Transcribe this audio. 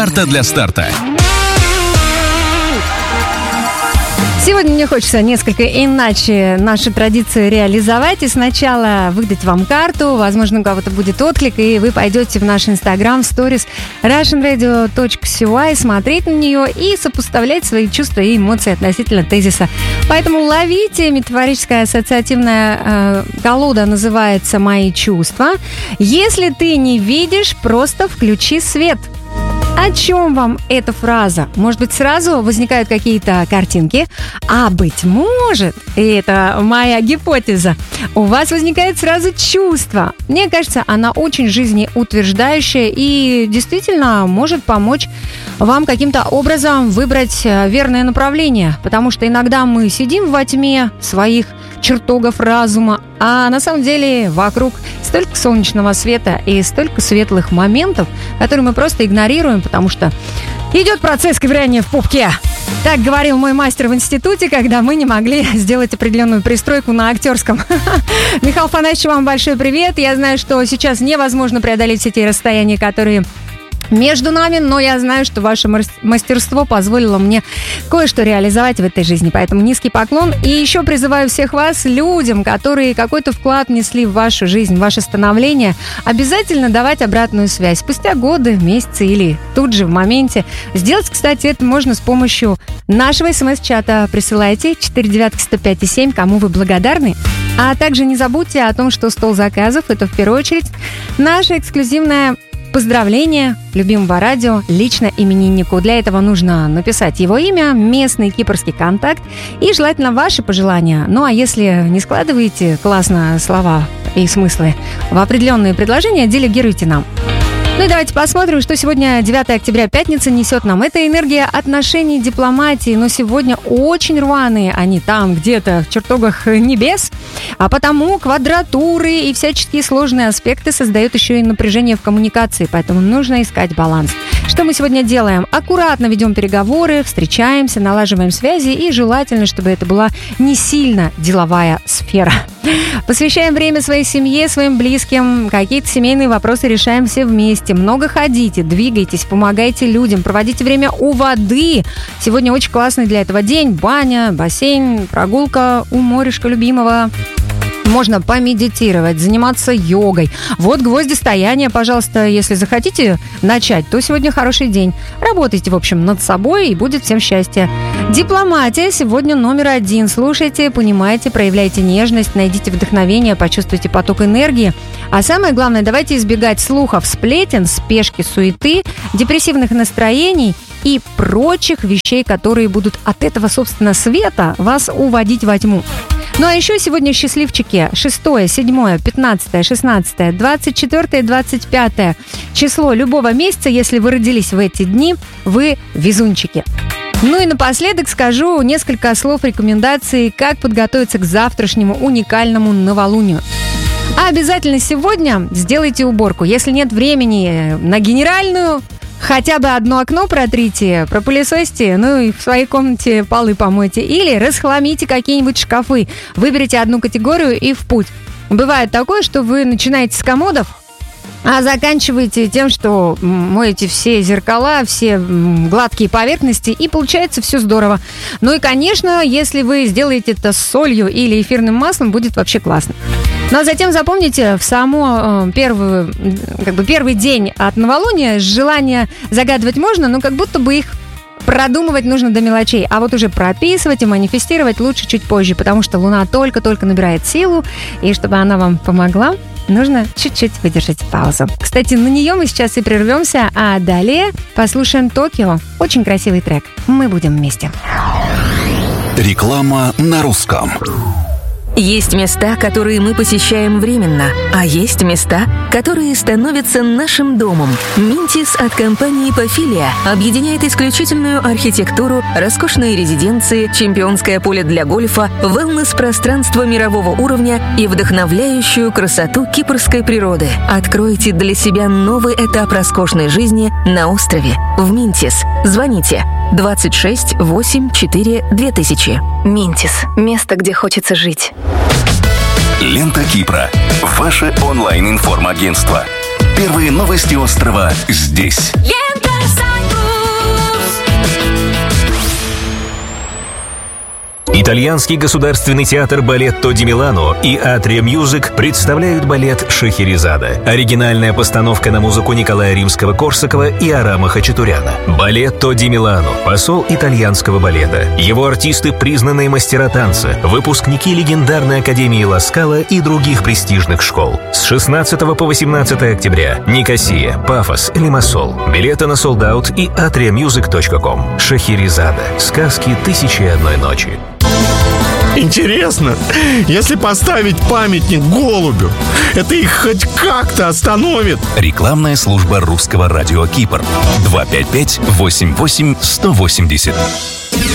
Карта для старта. Сегодня мне хочется несколько иначе наши традиции реализовать и сначала выдать вам карту. Возможно, у кого-то будет отклик, и вы пойдете в наш инстаграм, в сторис russianradio.cy, смотреть на нее и сопоставлять свои чувства и эмоции относительно тезиса. Поэтому ловите. Метафорическая ассоциативная колода называется «Мои чувства». Если ты не видишь, просто включи свет. О чем вам эта фраза? Может быть, сразу возникают какие-то картинки, а быть может, и это моя гипотеза, у вас возникает сразу чувство. Мне кажется, она очень жизнеутверждающая и действительно может помочь вам каким-то образом выбрать верное направление, потому что иногда мы сидим во тьме своих чертогов разума, а на самом деле вокруг столько солнечного света и столько светлых моментов, которые мы просто игнорируем, потому что идет процесс ковыряния в пупке. Так говорил мой мастер в институте, когда мы не могли сделать определенную пристройку на актерском. Михаил Афанасьевич, вам большой привет. Я знаю, что сейчас невозможно преодолеть все те расстояния, которые между нами, но я знаю, что ваше мастерство позволило мне кое-что реализовать в этой жизни. Поэтому низкий поклон. И еще призываю всех вас, людям, которые какой-то вклад внесли в вашу жизнь, в ваше становление, обязательно давать обратную связь. Спустя годы, месяцы или тут же в моменте. Сделать, кстати, это можно с помощью нашего СМС-чата. Присылайте 49105,7, кому вы благодарны. А также не забудьте о том, что стол заказов – это в первую очередь наша эксклюзивная поздравление любимого радио лично имениннику. Для этого нужно написать его имя, местный кипрский контакт и желательно ваши пожелания. Ну а если не складываете классно слова и смыслы в определенные предложения, делегируйте нам. Ну и давайте посмотрим, что сегодня 9 октября, пятница, несет нам. Это энергия отношений, дипломатии, но сегодня очень рваные они там где-то в чертогах небес, а потому квадратуры и всяческие сложные аспекты создают еще и напряжение в коммуникации, поэтому нужно искать баланс. Что мы сегодня делаем? Аккуратно ведем переговоры, встречаемся, налаживаем связи и желательно, чтобы это была не сильно деловая сфера. Посвящаем время своей семье, своим близким, какие-то семейные вопросы решаем все вместе. Много ходите, двигайтесь, помогайте людям, проводите время у воды. Сегодня очень классный для этого день. Баня, бассейн, прогулка у морюшка любимого. Можно помедитировать, заниматься йогой. Вот гвозди стояния, пожалуйста, если захотите начать, то сегодня хороший день. Работайте, в общем, над собой, и будет всем счастье. Дипломатия сегодня номер 1. Слушайте, понимайте, проявляйте нежность, найдите вдохновение, почувствуйте поток энергии. А самое главное, давайте избегать слухов, сплетен, спешки, суеты, депрессивных настроений и прочих вещей, которые будут от этого, собственно, света вас уводить во тьму. Ну а еще сегодня счастливчики 6, 7, 15, 16, 24, 25 число любого месяца, если вы родились в эти дни, вы везунчики. Ну и напоследок скажу несколько слов рекомендаций, как подготовиться к завтрашнему уникальному новолунию. А обязательно сегодня сделайте уборку. Если нет времени на генеральную, хотя бы одно окно протрите, пропылесосьте, ну и в своей комнате полы помойте. Или расхламите какие-нибудь шкафы. Выберите одну категорию и в путь. Бывает такое, что вы начинаете с комодов, а заканчиваете тем, что моете все зеркала, все гладкие поверхности, и получается все здорово. Ну и, конечно, если вы сделаете это с солью или эфирным маслом, будет вообще классно. Ну а затем запомните, в первый день от новолуния желания загадывать можно, но как будто бы их продумывать нужно до мелочей, а вот уже прописывать и манифестировать лучше чуть позже, потому что Луна только-только набирает силу, и чтобы она вам помогла, нужно чуть-чуть выдержать паузу. Кстати, на нее мы сейчас и прервемся, а далее послушаем «Токио». Очень красивый трек. Мы будем вместе. Реклама на русском. Есть места, которые мы посещаем временно, а есть места, которые становятся нашим домом. Минтис от компании «Пафилия» объединяет исключительную архитектуру, роскошные резиденции, чемпионское поле для гольфа, wellness-пространство мирового уровня и вдохновляющую красоту кипрской природы. Откройте для себя новый этап роскошной жизни на острове в Минтис. Звоните 26 8 4 2000. Минтис. Место, где хочется жить. Лента Кипра. Ваше онлайн-информагентство. Первые новости острова здесь. Лента. Итальянский государственный театр «Балетто ди Милано» и «Атриа Мьюзик» представляют балет «Шахерезада». Оригинальная постановка на музыку Николая Римского-Корсакова и Арама Хачатуряна. «Балетто ди Милано» – посол итальянского балета. Его артисты – признанные мастера танца, выпускники легендарной Академии Ла Скала и других престижных школ. С 16 по 18 октября. Никосия, Пафос, Лимассол. Билеты на sold-out и atriamusic.com. «Шахерезада. Сказки тысячи и одной ночи». Интересно, если поставить памятник голубю, это их хоть как-то остановит? Рекламная служба Русского радио Кипр. 255-88-180.